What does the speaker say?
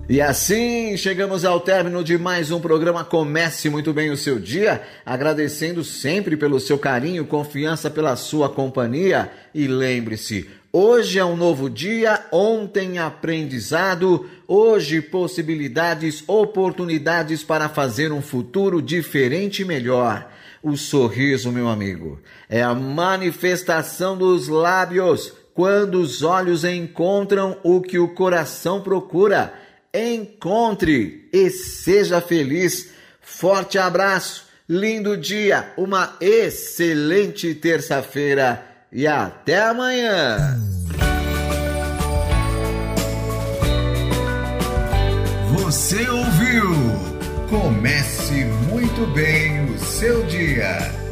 E assim chegamos ao término de mais um programa Comece Muito Bem o Seu Dia, agradecendo sempre pelo seu carinho, confiança, pela sua companhia. E lembre-se, hoje é um novo dia, ontem aprendizado, hoje possibilidades, oportunidades para fazer um futuro diferente e melhor. O sorriso, meu amigo, é a manifestação dos lábios quando os olhos encontram o que o coração procura. Encontre e seja feliz. Forte abraço, lindo dia, uma excelente terça-feira e até amanhã. Você ouviu? Comece muito bem o seu dia.